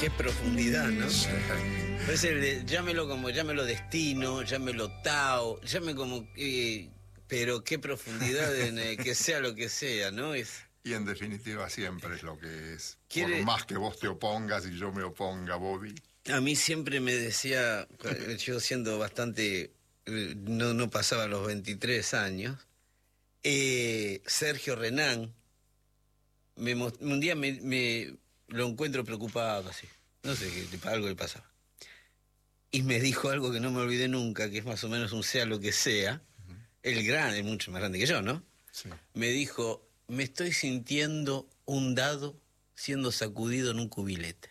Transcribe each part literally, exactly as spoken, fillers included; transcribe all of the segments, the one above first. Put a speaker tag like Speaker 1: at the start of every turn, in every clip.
Speaker 1: Qué profundidad, ¿no? Es el de, llámelo como, llámelo destino, llámelo Tao, llámelo como... Eh, pero qué profundidad en eh, que sea lo que sea, ¿no? Es...
Speaker 2: Y en definitiva siempre es lo que es.
Speaker 1: ¿Quiere...
Speaker 2: Por más que vos te opongas y yo me oponga, Bobby.
Speaker 1: A mí siempre me decía, yo siendo bastante... No, no pasaba los veintitrés años, eh, Sergio Renán, me, un día me, me lo encuentro preocupado así, no sé, qué, algo le pasaba. Y me dijo algo que no me olvidé nunca, que es más o menos un sea lo que sea. Uh-huh. El gran, es mucho más grande que yo, ¿no?
Speaker 2: Sí.
Speaker 1: Me dijo, me estoy sintiendo un dado siendo sacudido en un cubilete.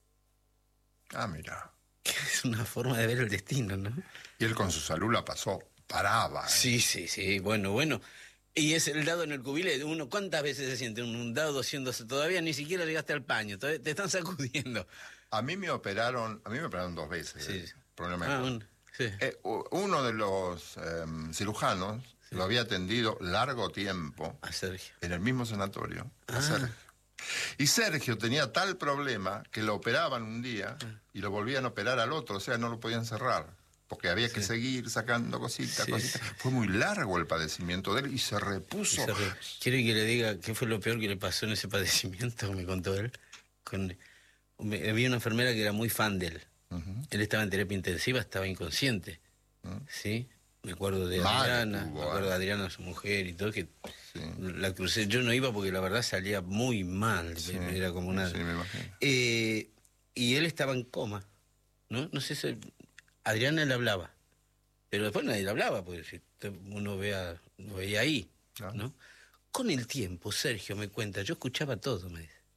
Speaker 2: Ah, mira.
Speaker 1: Es una forma de ver el destino, ¿no?
Speaker 2: Y él con su salud la pasó, paraba. ¿eh?
Speaker 1: Sí, sí, sí, bueno, bueno. Y es el dado en el cubilete. Uno, ¿cuántas veces se siente un dado haciéndose? Todavía ni siquiera llegaste al paño, todavía te están sacudiendo.
Speaker 2: A mí me operaron, a mí me operaron dos veces.
Speaker 1: Sí.
Speaker 2: Eh, problema
Speaker 1: ah, un, sí.
Speaker 2: eh, uno de los eh, cirujanos sí. lo había atendido largo tiempo.
Speaker 1: A Sergio.
Speaker 2: En el mismo sanatorio.
Speaker 1: Ah.
Speaker 2: A Sergio. Y Sergio tenía tal problema que lo operaban un día ah. y lo volvían a operar al otro, o sea, no lo podían cerrar. Porque había que sí. seguir sacando cositas, sí, cositas. Sí. Fue muy largo el padecimiento de él y se repuso. Y se re...
Speaker 1: ¿Quiere que le diga qué fue lo peor que le pasó en ese padecimiento? Me contó él. Con... Había una enfermera que era muy fan de él. Uh-huh. Él estaba en terapia intensiva, estaba inconsciente. Uh-huh. ¿Sí? Me acuerdo de Mal Adriana, tuvo, me acuerdo de Adriana, su mujer y todo, que sí. la crucé. Yo no iba porque la verdad salía muy mal. Sí. Era como una...
Speaker 2: Sí, me imagino.
Speaker 1: Eh, y él estaba en coma. ¿No? No sé si... Adriana le hablaba, pero después nadie le hablaba, porque si uno vea, lo veía ahí, ¿no? ¿no? Con el tiempo, Sergio me cuenta, yo escuchaba todo, me dice.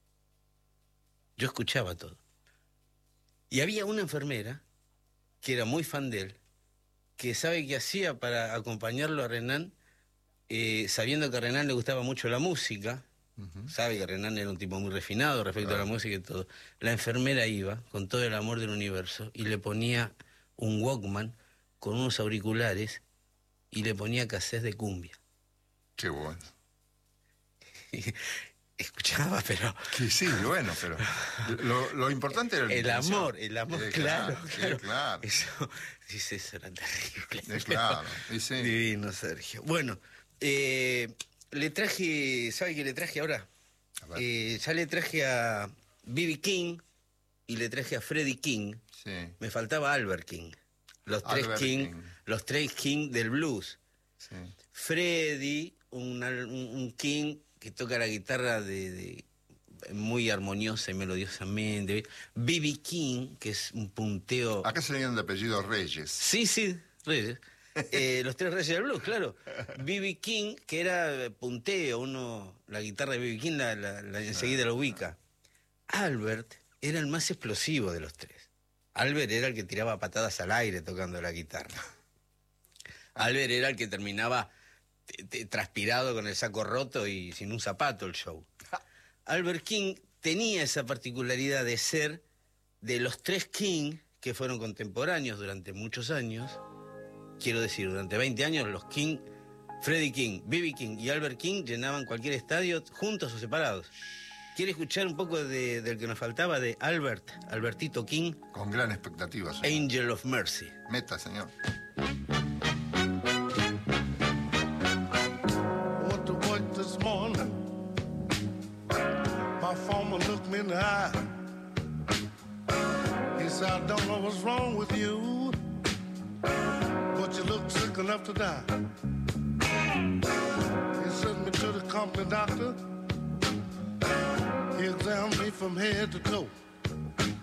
Speaker 1: Yo escuchaba todo. Y había una enfermera, que era muy fan de él, que sabe qué hacía para acompañarlo a Renán, eh, sabiendo que a Renán le gustaba mucho la música, uh-huh. sabe que Renán era un tipo muy refinado respecto claro. a la música y todo. La enfermera iba, con todo el amor del universo, y le ponía... un Walkman con unos auriculares y le ponía cassettes de cumbia.
Speaker 2: Qué bueno.
Speaker 1: Escuchaba, pero...
Speaker 2: Sí, sí, bueno, pero... Lo, lo importante era el...
Speaker 1: El amor, el amor, eh, claro,
Speaker 2: claro.
Speaker 1: claro.
Speaker 2: Eh, claro.
Speaker 1: Eso, dice, eso era terrible.
Speaker 2: Eh, claro, y sí.
Speaker 1: Divino, Sergio. Bueno, eh, le traje, ¿sabe qué le traje ahora? Eh, ya le traje a B B King y le traje a Freddie King.
Speaker 2: Sí.
Speaker 1: Me faltaba Albert King. Los tres
Speaker 2: Albert
Speaker 1: King,
Speaker 2: King.
Speaker 1: Los tres King del blues.
Speaker 2: Sí.
Speaker 1: Freddie, un, un King que toca la guitarra de, de muy armoniosa y melodiosamente. B B King, que es un punteo...
Speaker 2: Acá se leían de apellido Reyes.
Speaker 1: Sí, sí, Reyes. eh, los tres Reyes del blues, claro. B B King, que era punteo, uno, la guitarra de B B King la, la, la enseguida la ubica. Albert era el más explosivo de los tres. Albert era el que tiraba patadas al aire tocando la guitarra. Albert era el que terminaba t- t- transpirado con el saco roto y sin un zapato el show. Albert King tenía esa particularidad de ser de los tres King que fueron contemporáneos durante muchos años. Quiero decir, durante veinte años los King, Freddie King, B B King y Albert King llenaban cualquier estadio juntos o separados. ¿Quiere escuchar un poco de, del que nos faltaba, de Albert, Albertito King?
Speaker 2: Con gran expectativa, señor.
Speaker 1: Angel of Mercy.
Speaker 2: Meta, señor.
Speaker 3: Went to work this morning. My foreman looked me in the eye. He said, I don't know what's wrong with you, but you look sick enough to die. He sent me to the company doctor. He examined me from head to toe.